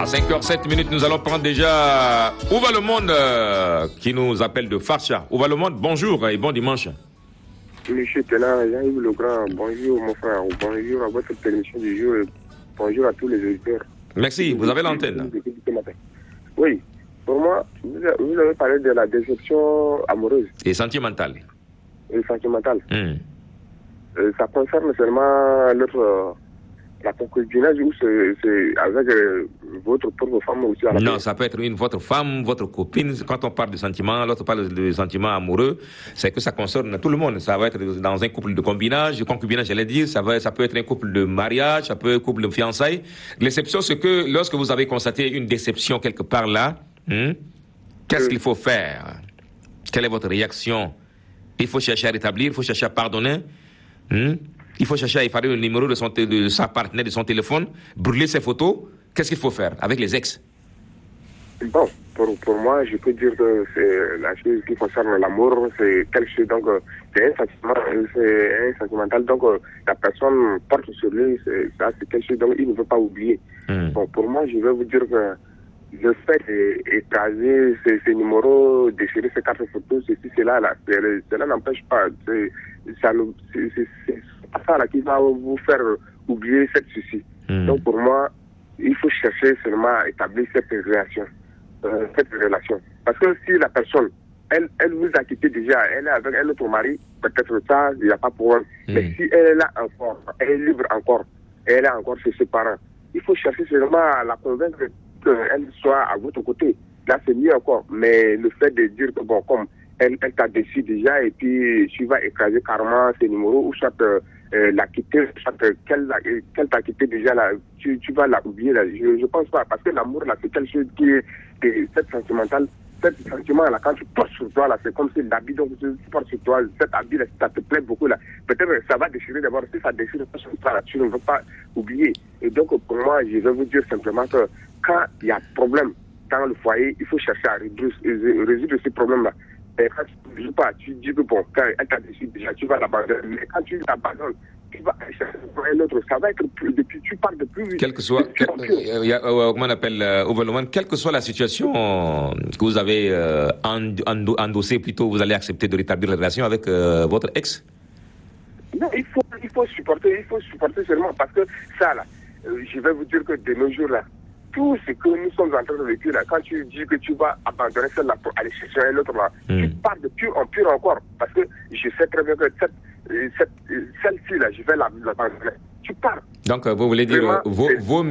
À 5h07, nous allons prendre déjà Où va le monde qui nous appelle de Farsha. Où va le monde, bonjour et bon dimanche. Monsieur Tena, Jean-Yves Legrand, bonjour mon frère, bonjour à votre technicien du jour et bonjour à tous les auditeurs. Merci, vous avez l'antenne. Oui, pour moi, vous avez parlé de la déception amoureuse. Et sentimentale. Et sentimentale. Ça concerne seulement la concubinage ou c'est avec votre propre femme aussi à la Non, ça peut être votre femme, votre copine. Quand on parle de sentiments, l'autre parle de sentiments amoureux, c'est que ça concerne tout le monde. Ça va être dans un couple de concubinage, j'allais dire, ça peut être un couple de mariage, ça peut être un couple de fiançailles. L'exception, c'est que lorsque vous avez constaté une déception quelque part là, qu'est-ce qu'il faut faire? Quelle est votre réaction? Il faut chercher à rétablir, il faut chercher à pardonner. Il faut chercher à effacer le numéro de sa partenaire, de son téléphone, brûler ses photos. Qu'est-ce qu'il faut faire avec les ex? Bon, pour moi, je peux dire que c'est la chose qui concerne l'amour, c'est quelque chose, donc c'est un sentimental, donc la personne porte sur lui, c'est quelque chose, donc il ne veut pas oublier. Bon, pour moi, je vais vous dire que le fait d'écraser ces numéros, déchirer ces cartes photos, cela n'empêche pas. C'est ça là qui va vous faire oublier cette souci. Donc pour moi, il faut chercher seulement à établir cette relation. Parce que si la personne, elle vous a quitté déjà, elle est avec un autre mari, peut-être ça, il n'y a pas de problème. Mais si elle est là encore, elle est libre encore, elle est encore chez ses parents, il faut chercher seulement à la convaincre qu'elle soit à votre côté. Là, c'est mieux encore. Mais le fait de dire que, bon, comme elle t'a décidé déjà et puis tu vas écraser carrément ses numéros ou soit la quitter, soit qu'elle t'a quitté déjà, là, tu vas la oublier. Là. Je pense pas. Parce que l'amour, là, c'est quelque chose qui est cette sentimentale. Cet sentiment-là, quand tu portes sur toi, là, c'est comme si l'habit dont tu portes sur toi, cet habit-là, ça te plaît beaucoup, là. Peut-être ça va déchirer d'abord. Si ça déchire pas sur toi, là, tu ne veux pas oublier. Et donc, pour moi, je vais vous dire simplement que quand il y a problème dans le foyer, il faut chercher à résoudre ces problèmes-là. Et quand tu ne veux pas, tu dis que bon, quand elle t'a décidé déjà, tu vas l'abandonner. Mais quand tu l'abandonnes, tu vas aller chercher un autre. Ça va être plus, depuis, tu parles de plus. Quel que soit, comment on appelle, Overloman, quelle que soit la situation que vous avez endossée, plutôt, vous allez accepter de rétablir la relation avec votre ex? Non, il faut supporter seulement parce que ça, là, je vais vous dire que de nos jours, là, tout ce que nous sommes en train de vécu, là, quand tu dis que tu vas abandonner celle-là pour aller chercher un autre, là, tu pars de pur en pur encore. Parce que je sais très bien que celle-ci, là, je vais l'abandonner. Tu pars. Donc, vous voulez dire, vaut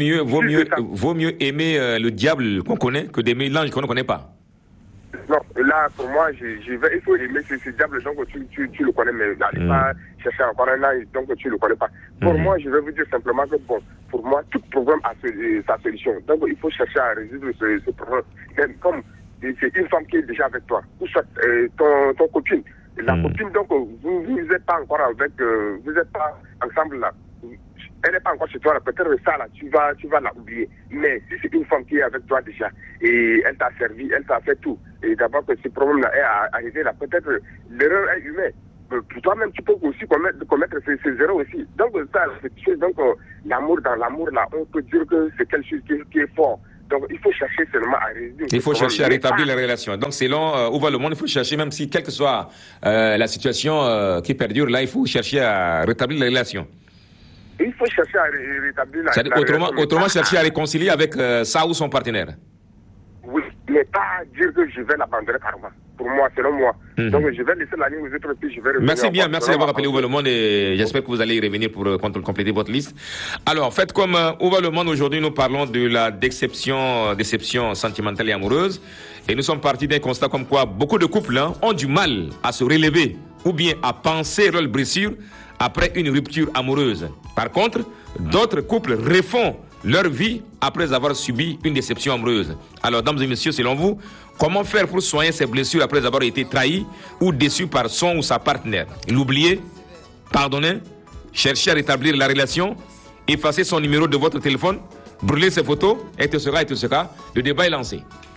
mieux aimer le diable qu'on connaît que d'aimer l'ange qu'on ne connaît pas? Non, là, pour moi, il faut aimer ce diable, donc tu le connais, mais n'allez pas chercher encore un ange, donc tu le connais pas. Pour moi, je vais vous dire simplement que, bon, pour moi, tout problème a sa solution. Donc, il faut chercher à résoudre ce problème. Même comme c'est une femme qui est déjà avec toi, ou soit ton copine. La copine, donc, vous n'êtes pas encore avec, vous n'êtes pas ensemble là. Elle n'est pas encore chez toi, là. Peut-être ça, là, tu vas la oublier. Mais si c'est une femme qui est avec toi déjà, et elle t'a servi, elle t'a fait tout, et d'abord que ce problème-là est arrivé là, peut-être l'erreur est humaine. Pour toi-même, tu peux aussi commettre ces erreurs aussi. Donc, ça, c'est donc, l'amour, dans l'amour, là, on peut dire que c'est quelque chose qui est fort. Donc, il faut chercher seulement à résoudre. Il faut chercher à rétablir les relations. Donc, selon où va le monde, il faut chercher, même si, quelle que soit la situation qui perdure, là, il faut chercher à rétablir les relations. Il faut chercher à rétablir la relation. Autrement, chercher à réconcilier avec ça ou son partenaire. Oui, mais pas dire que je vais l'abandonner carrément. Pour moi, selon moi. Donc, je vais laisser la ligne aux autres, puis je vais revenir. Merci bien, merci d'avoir appelé Où va le monde et j'espère que vous allez y revenir pour compléter votre liste. Alors, faites comme Où va le monde, aujourd'hui, nous parlons de la déception sentimentale et amoureuse. Et nous sommes partis d'un constat comme quoi beaucoup de couples ont du mal à se relever ou bien à penser leur blessure après une rupture amoureuse. Par contre, d'autres couples refont leur vie après avoir subi une déception amoureuse. Alors, dames et messieurs, selon vous, comment faire pour soigner ces blessures après avoir été trahi ou déçu par son ou sa partenaire? L'oublier, pardonner, chercher à rétablir la relation, effacer son numéro de votre téléphone, brûler ses photos, etc. Le débat est lancé.